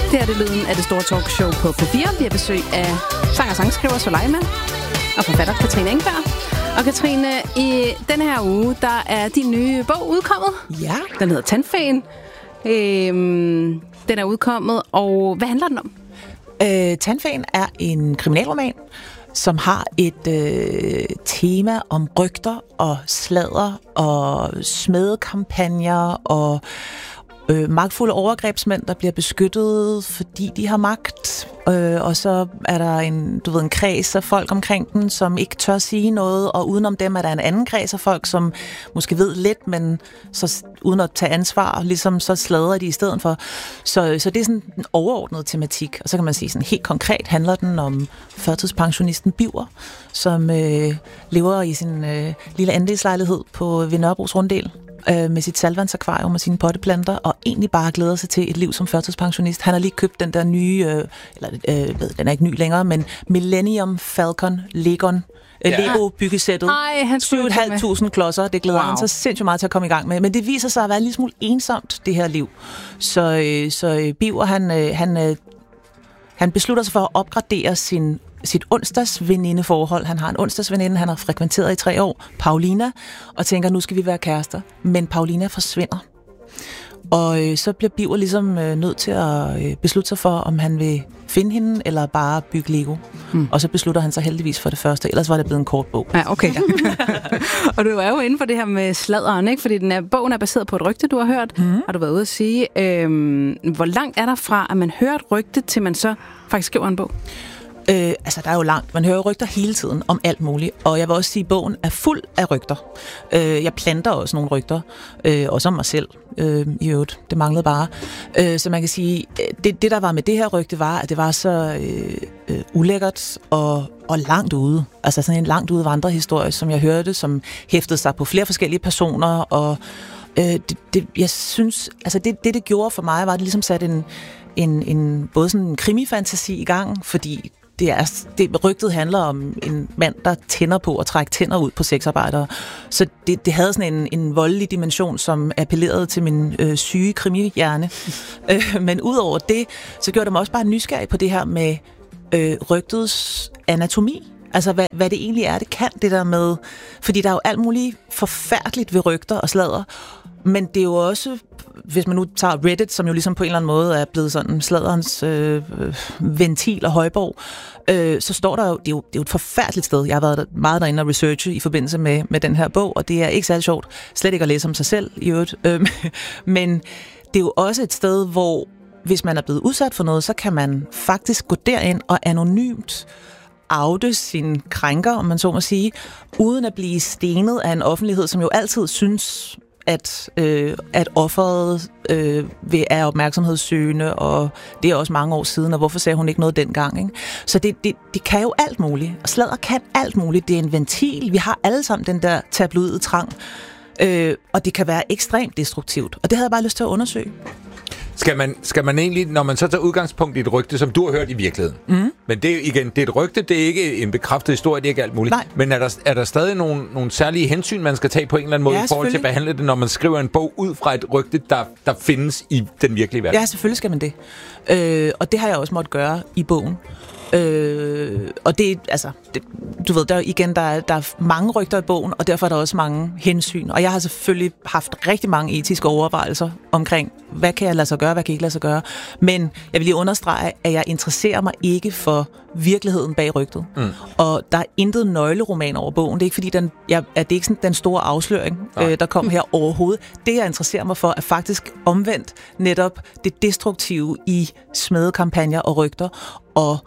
Det her er lyden af det store talkshow på P4. Vi har besøg af sang- og sangskriver Soleima og forfatter Katrine Engberg. Og Katrine, i denne her uge, der er din nye bog udkommet. Ja. Den hedder Tandfæen. Den er udkommet, og hvad handler den om? Tandfæen er en kriminalroman, som har et tema om rygter og sladder og smedekampagner og magtfulde overgrebsmænd, der bliver beskyttet, fordi de har magt. Og så er der en kreds af folk omkring den, som ikke tør sige noget, og udenom dem er der en anden kreds af folk, som måske ved lidt, men så uden at tage ansvar, ligesom så sladrer de i stedet for. Så det er sådan en overordnet tematik. Og så kan man sige, sådan helt konkret handler den om førtidspensionisten Biver, som lever i sin lille andelslejlighed ved Nørrebros Runddel med sit saltvandsakvarium og sine potteplanter, og egentlig bare glæder sig til et liv som førtidspensionist. Han har lige købt den der nye, den er ikke ny længere, men Millennium Falcon Legon. Lego-byggesættet. 7.500 klodser. Det glæder han så sindssygt meget til at komme i gang med. Men det viser sig at være en lille smule ensomt, det her liv. Så Biver, han beslutter sig for at opgradere sit onsdagsvenindeforhold. Han har en onsdagsveninde, han har frekventeret i 3 år, Paulina, og tænker, nu skal vi være kærester. Men Paulina forsvinder. Og så bliver Biver ligesom nødt til at beslutte sig for, om han vil finde hende, eller bare bygge Lego. Og så beslutter han sig heldigvis for det første, ellers var det blevet en kort bog. Ja, okay. Og du er jo inde for det her med sladderen, ikke? Fordi bogen er baseret på et rygte, du har hørt. Har du været ude at sige. Hvor langt er der fra, at man hører et rygte, til man så faktisk skriver en bog? Der er jo langt. Man hører rygter hele tiden om alt muligt. Og jeg vil også sige, at bogen er fuld af rygter. Jeg planter også nogle rygter. Også om mig selv. I øvrigt. Det manglede bare. Så man kan sige, det der var med det her rygte, var, at det var så ulækkert og langt ude. Altså sådan en langt ude vandrehistorie, som jeg hørte, som hæftede sig på flere forskellige personer. Og jeg synes, altså det gjorde for mig, var, at det ligesom satte en både sådan en krimifantasi i gang, fordi rygtet handler om en mand, der tænder på at trække tænder ud på sexarbejdere. Så det havde sådan en voldelig dimension, som appellerede til min syge krimihjerne. Men udover det, så gjorde det mig også bare nysgerrig på det her med rygtets anatomi. Altså, hvad det egentlig er, det kan det der med. Fordi der er jo alt muligt forfærdeligt ved rygter og sladder. Men det er jo også, hvis man nu tager Reddit, som jo ligesom på en eller anden måde er blevet sådan sladderens ventil og højborg, så står der jo, det er jo et forfærdeligt sted. Jeg har været meget derinde og researche i forbindelse med den her bog, og det er ikke særlig sjovt. Slet ikke at læse om sig selv i øvrigt. Men det er jo også et sted, hvor hvis man er blevet udsat for noget, så kan man faktisk gå derind og anonymt oute sine krænker, om man så må sige, uden at blive stenet af en offentlighed, som jo altid synes, at offeret er opmærksomhedssøgende, og det er også mange år siden, og hvorfor sagde hun ikke noget dengang? Ikke? Så det kan jo alt muligt, og sladder kan alt muligt. Det er en ventil. Vi har alle sammen den der tabloide trang, og det kan være ekstremt destruktivt, og det havde jeg bare lyst til at undersøge. Skal man egentlig, når man så tager udgangspunkt i et rygte, som du har hørt i virkeligheden, men det er et rygte, det er ikke en bekræftet historie, det er ikke alt muligt. Nej. Men er der stadig nogle særlige hensyn, man skal tage på en eller anden måde, i forhold til at behandle det, når man skriver en bog ud fra et rygte, der findes i den virkelige verden? Ja, selvfølgelig skal man det. Og det har jeg også måttet gøre i bogen. Og det, altså, du ved, der er mange rygter i bogen, og derfor er der også mange hensyn. Og jeg har selvfølgelig haft rigtig mange etiske overvejelser omkring, hvad kan jeg lade sig gøre, hvad kan jeg ikke lade sig gøre. Men jeg vil lige understrege, at jeg interesserer mig ikke for virkeligheden bag rygtet. Og der er intet nøgleroman over bogen. Det er ikke fordi, det er ikke sådan den store afsløring, der kom her overhovedet. Det, jeg interesserer mig for, er faktisk omvendt netop det destruktive i smedekampagner og rygter, og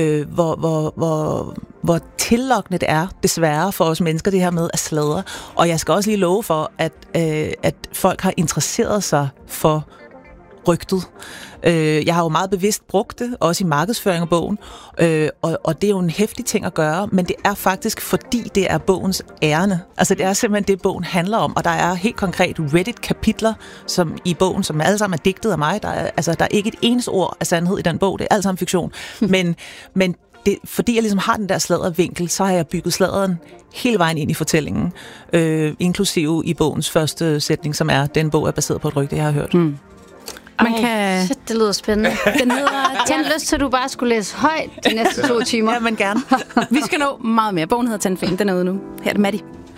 hvor tillokkende det er, desværre, for os mennesker, det her med at sladre. Og jeg skal også lige love for, at folk har interesseret sig for rygtet. Jeg har jo meget bevidst brugt det, også i markedsføring af bogen, og det er jo en heftig ting at gøre, men det er faktisk, fordi det er bogens ærne. Altså det er simpelthen det, bogen handler om, og der er helt konkret Reddit-kapitler som i bogen, som alle sammen er digtet af mig. Der er ikke et eneste ord af sandhed i den bog, det er alt sammen fiktion. Men det, fordi jeg ligesom har den der sladdervinkel, så har jeg bygget sladderen hele vejen ind i fortællingen, inklusive i bogens første sætning, som er, den bog er baseret på et rygte, jeg har hørt. Man kan... Shit, det lyder spændende. Den hedder... Jeg har lyst til, at du bare skulle læse højt de næste 2 timer. Ja, men gerne. Vi skal nå meget mere. Bogen hedder Tandfen. Den er ude nu. Her er det Maddie.